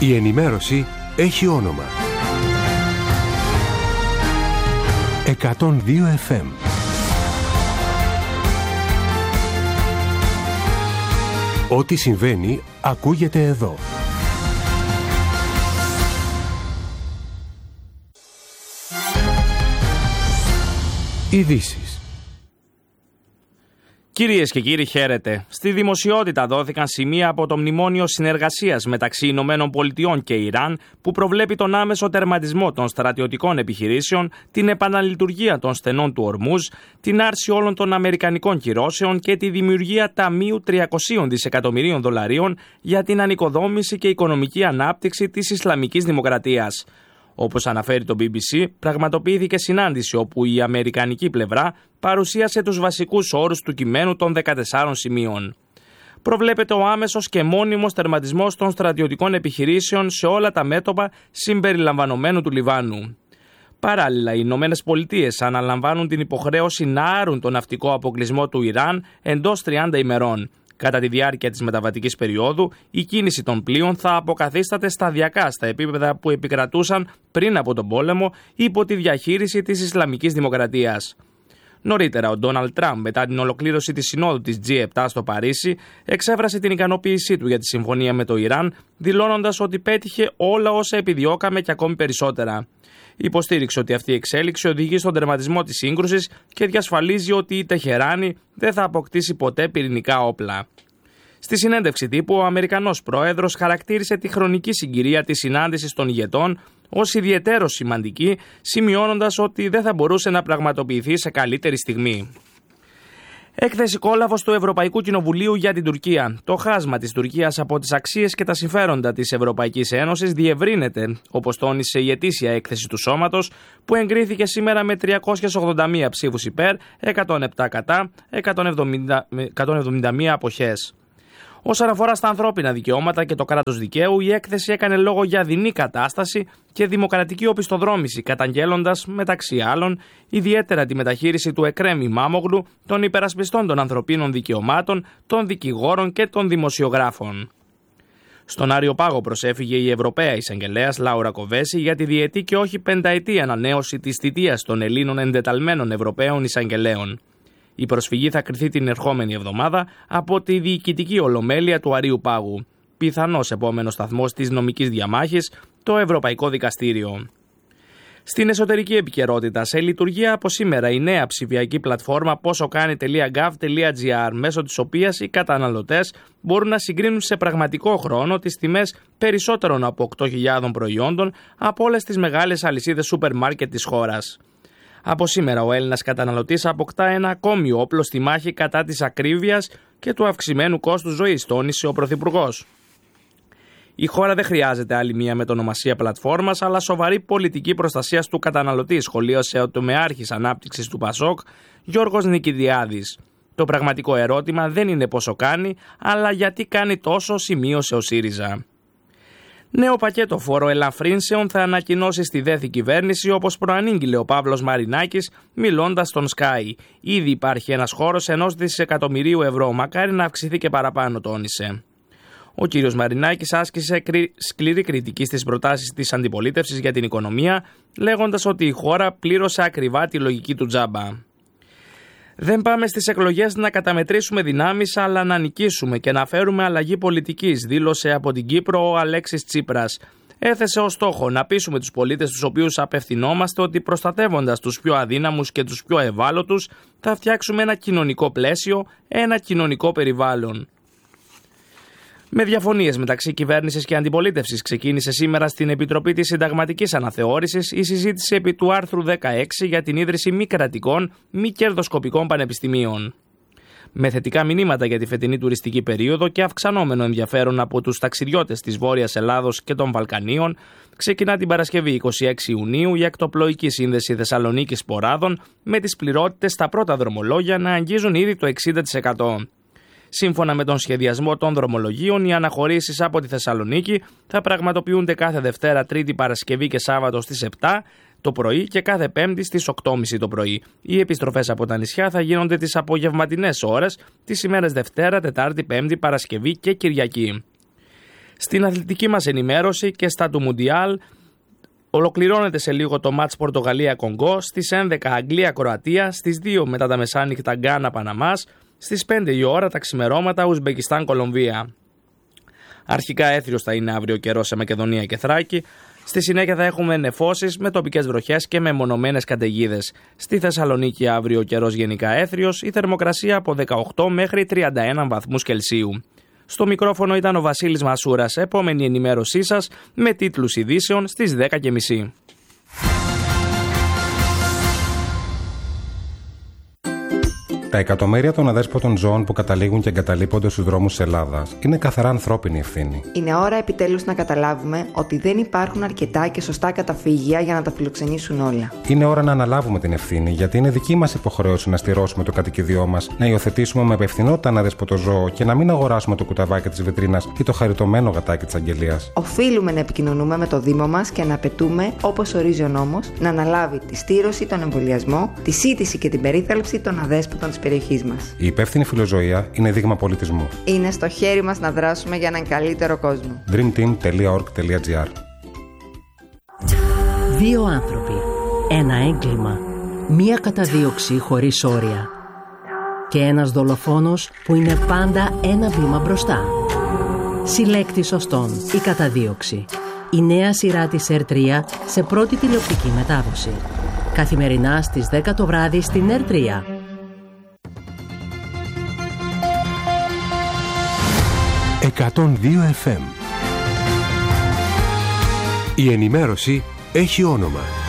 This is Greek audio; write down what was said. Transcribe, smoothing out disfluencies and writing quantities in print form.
Η ενημέρωση έχει όνομα. 102 FM. Ό,τι συμβαίνει ακούγεται εδώ. Ειδήσεις. Κυρίες και κύριοι, χαίρετε. Στη δημοσιότητα δόθηκαν σημεία από το Μνημόνιο Συνεργασίας μεταξύ Ηνωμένων Πολιτειών και Ιράν, που προβλέπει τον άμεσο τερματισμό των στρατιωτικών επιχειρήσεων, την επαναλειτουργία των στενών του Ορμούζ, την άρση όλων των αμερικανικών κυρώσεων και τη δημιουργία ταμείου 300 δισεκατομμυρίων δολαρίων για την ανοικοδόμηση και οικονομική ανάπτυξη της Ισλαμικής Δημοκρατίας. Όπως αναφέρει το BBC, πραγματοποιήθηκε συνάντηση όπου η αμερικανική πλευρά παρουσίασε τους βασικούς όρους του κειμένου των 14 σημείων. Προβλέπεται ο άμεσος και μόνιμος τερματισμός των στρατιωτικών επιχειρήσεων σε όλα τα μέτωπα συμπεριλαμβανομένου του Λιβάνου. Παράλληλα, οι Ηνωμένες Πολιτείες αναλαμβάνουν την υποχρέωση να άρουν τον ναυτικό αποκλεισμό του Ιράν εντός 30 ημερών. Κατά τη διάρκεια της μεταβατικής περίοδου, η κίνηση των πλοίων θα αποκαθίσταται σταδιακά στα επίπεδα που επικρατούσαν πριν από τον πόλεμο υπό τη διαχείριση της Ισλαμικής Δημοκρατίας. Νωρίτερα, ο Ντόναλντ Τραμπ, μετά την ολοκλήρωση της συνόδου της G7 στο Παρίσι, εξέφρασε την ικανοποίησή του για τη συμφωνία με το Ιράν, δηλώνοντας ότι πέτυχε όλα όσα επιδιώκαμε και ακόμη περισσότερα. Υποστήριξε ότι αυτή η εξέλιξη οδηγεί στον τερματισμό της σύγκρουσης και διασφαλίζει ότι η Τεχεράνη δεν θα αποκτήσει ποτέ πυρηνικά όπλα. Στη συνέντευξη τύπου, ο Αμερικανός πρόεδρος χαρακτήρισε τη χρονική συγκυρία της συνάντησης των ηγετών ως ιδιαιτέρως σημαντική, σημειώνοντας ότι δεν θα μπορούσε να πραγματοποιηθεί σε καλύτερη στιγμή. Έκθεση κόλαφος του Ευρωπαϊκού Κοινοβουλίου για την Τουρκία. Το χάσμα της Τουρκίας από τις αξίες και τα συμφέροντα της Ευρωπαϊκής Ένωσης διευρύνεται, όπως τόνισε η ετήσια έκθεση του Σώματος, που εγκρίθηκε σήμερα με 381 ψήφους υπέρ, 107 κατά, 171 αποχές. Όσον αφορά στα ανθρώπινα δικαιώματα και το κράτος δικαίου, η έκθεση έκανε λόγο για δεινή κατάσταση και δημοκρατική οπισθοδρόμηση, καταγγέλλοντας, μεταξύ άλλων, ιδιαίτερα τη μεταχείριση του Εκρέμ Ιμάμογλου, των υπερασπιστών των ανθρωπίνων δικαιωμάτων, των δικηγόρων και των δημοσιογράφων. Στον Άριο Πάγο προσέφυγε η Ευρωπαία Εισαγγελέας Λάουρα Κοβέση για τη διετή και όχι πενταετή ανανέωση της θητείας των Ελλήνων εντεταλμένων Ευρωπαίων Εισαγγελέων. Η προσφυγή θα κριθεί την ερχόμενη εβδομάδα από τη διοικητική ολομέλεια του Αρείου Πάγου. Πιθανός επόμενος σταθμός της νομικής διαμάχης, το Ευρωπαϊκό Δικαστήριο. Στην εσωτερική επικαιρότητα, σε λειτουργία από σήμερα η νέα ψηφιακή πλατφόρμα posokani.gov.gr, μέσω της οποίας οι καταναλωτές μπορούν να συγκρίνουν σε πραγματικό χρόνο τις τιμές περισσότερων από 8.000 προϊόντων από όλες τις μεγάλες αλυσίδες σούπερ μάρκετ της χώρας. Από σήμερα ο Έλληνας καταναλωτής αποκτά ένα ακόμη όπλο στη μάχη κατά της ακρίβειας και του αυξημένου κόστους ζωής, τόνισε ο Πρωθυπουργός. Η χώρα δεν χρειάζεται άλλη μία μετονομασία πλατφόρμας, αλλά σοβαρή πολιτική προστασίας του καταναλωτή, σχολίασε ο τομεάρχης ανάπτυξης του Πασόκ, Γιώργος Νικηδιάδης. Το πραγματικό ερώτημα δεν είναι πόσο κάνει, αλλά γιατί κάνει τόσο, σημείωσε ο ΣΥΡΙΖΑ. Νέο πακέτο φοροελαφρύνσεων θα ανακοινώσει στη ΔΕΘ η κυβέρνηση, όπως προανήγγειλε ο Παύλος Μαρινάκης, μιλώντας στον Sky. Ήδη υπάρχει ένας χώρος 1 δισεκατομμυρίου ευρώ, μακάρι να αυξηθεί και παραπάνω, τόνισε. Ο κύριος Μαρινάκης άσκησε σκληρή κριτική στις προτάσεις της αντιπολίτευσης για την οικονομία, λέγοντας ότι η χώρα πλήρωσε ακριβά τη λογική του τζάμπα. Δεν πάμε στις εκλογές να καταμετρήσουμε δυνάμεις, αλλά να νικήσουμε και να φέρουμε αλλαγή πολιτικής, δήλωσε από την Κύπρο ο Αλέξης Τσίπρας. Έθεσε ως στόχο να πείσουμε τους πολίτες στους οποίους απευθυνόμαστε ότι προστατεύοντας τους πιο αδύναμους και τους πιο ευάλωτους θα φτιάξουμε ένα κοινωνικό πλαίσιο, ένα κοινωνικό περιβάλλον. Με διαφωνίες μεταξύ κυβέρνησης και αντιπολίτευσης ξεκίνησε σήμερα στην Επιτροπή της Συνταγματικής Αναθεώρησης η συζήτηση επί του άρθρου 16 για την ίδρυση μη κρατικών, μη κερδοσκοπικών πανεπιστημίων. Με θετικά μηνύματα για τη φετινή τουριστική περίοδο και αυξανόμενο ενδιαφέρον από τους ταξιδιώτες της Βόρειας Ελλάδος και των Βαλκανίων, ξεκινά την Παρασκευή 26 Ιουνίου η ακτοπλοϊκή σύνδεση Θεσσαλονίκης Ποράδων, με τις πληρότητες στα πρώτα δρομολόγια να αγγίζουν ήδη το 60%. Σύμφωνα με τον σχεδιασμό των δρομολογίων, οι αναχωρήσεις από τη Θεσσαλονίκη θα πραγματοποιούνται κάθε Δευτέρα, Τρίτη, Παρασκευή και Σάββατο στις 7 το πρωί και κάθε Πέμπτη στις 8.30 το πρωί. Οι επιστροφές από τα νησιά θα γίνονται τις απογευματινές ώρες, τις ημέρες Δευτέρα, Τετάρτη, Πέμπτη, Παρασκευή και Κυριακή. Στην αθλητική μας ενημέρωση και στα του Μουντιάλ, ολοκληρώνεται σε λίγο το μάτς Πορτογαλία-Κονγκό, στις 11 Αγγλία-Κροατία, στις 2 μετά τα μεσάνυχτα Γκάνα-Παναμάς, στις 5 η ώρα τα ξημερώματα Ουσμπεκιστάν-Κολομβία. Αρχικά έθριος θα είναι αύριο καιρό σε Μακεδονία και Θράκη. Στη συνέχεια θα έχουμε νεφώσεις με τοπικές βροχές και μεμονωμένες καταιγίδες. Στη Θεσσαλονίκη αύριο καιρός γενικά έθριος, η θερμοκρασία από 18 μέχρι 31 βαθμούς Κελσίου. Στο μικρόφωνο ήταν ο Βασίλης Μασούρας. Επόμενη ενημέρωσή σας με τίτλους ειδήσεων στις 10:30. Τα εκατομμύρια των αδέσποτων ζώων που καταλήγουν και εγκαταλείπονται στους δρόμους της Ελλάδας είναι καθαρά ανθρώπινη ευθύνη. Είναι ώρα επιτέλους να καταλάβουμε ότι δεν υπάρχουν αρκετά και σωστά καταφύγια για να τα φιλοξενήσουν όλα. Είναι ώρα να αναλάβουμε την ευθύνη, γιατί είναι δική μας υποχρέωση να στηρώσουμε το κατοικίδιό μας, να υιοθετήσουμε με υπευθυνότητα ένα αδέσποτο ζώο και να μην αγοράσουμε το κουταβάκι της βιτρίνας ή το χαριτωμένο γατάκι της αγγελίας. Οφείλουμε να επικοινωνούμε με το Δήμο μας και να απαιτούμε, όπως ορίζει ο νόμος, να αναλάβει τη στήρωση, τον εμβολιασμό, τη σύντηση και την περίθαλψη των αδέσποτων της περιοχής μας. Η υπεύθυνη φιλοζωία είναι δείγμα πολιτισμού. Είναι στο χέρι μας να δράσουμε για έναν καλύτερο κόσμο. dreamteam.org.gr. Δύο άνθρωποι, ένα έγκλημα, μία καταδίωξη χωρίς όρια και ένας δολοφόνος που είναι πάντα ένα βήμα μπροστά. Συλλέκτης σωστών, η καταδίωξη. Η νέα σειρά της R3 σε πρώτη τηλεοπτική μετάδοση. Καθημερινά στις 10 το βράδυ στην R3. FM. Η ενημέρωση έχει όνομα.